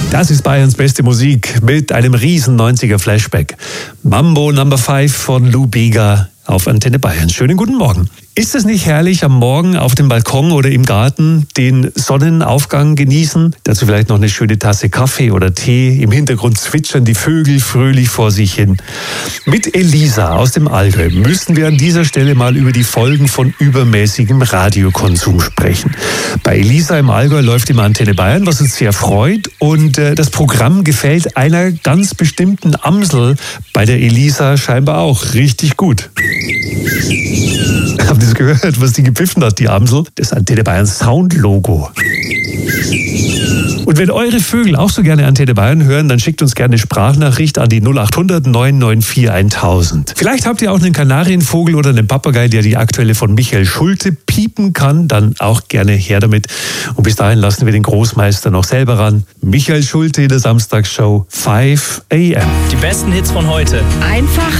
Das ist Bayerns beste Musik mit einem riesen 90er Flashback. Mambo No. 5 von Lou Bega auf Antenne Bayern. Schönen guten Morgen. Ist es nicht herrlich, am Morgen auf dem Balkon oder im Garten den Sonnenaufgang genießen? Dazu vielleicht noch eine schöne Tasse Kaffee oder Tee. Im Hintergrund zwitschern die Vögel fröhlich vor sich hin. Mit Elisa aus dem Allgäu müssen wir an dieser Stelle mal über die Folgen von übermäßigem Radiokonsum sprechen. Bei Elisa im Allgäu läuft immer Antenne Bayern, was uns sehr freut. Und das Programm gefällt einer ganz bestimmten Amsel bei der Elisa scheinbar auch richtig gut. Habt ihr das gehört, was die gepfiffen hat, die Amsel? Das Antenne Bayern Sound-Logo. Und wenn eure Vögel auch so gerne Antenne Bayern hören, dann schickt uns gerne eine Sprachnachricht an die 0800 994 1000. Vielleicht habt ihr auch einen Kanarienvogel oder einen Papagei, der die aktuelle von Michael Schulte piepen kann, dann auch gerne her damit. Und bis dahin lassen wir den Großmeister noch selber ran. Michael Schulte in der Samstagsshow 5 AM. Die besten Hits von heute. Einfach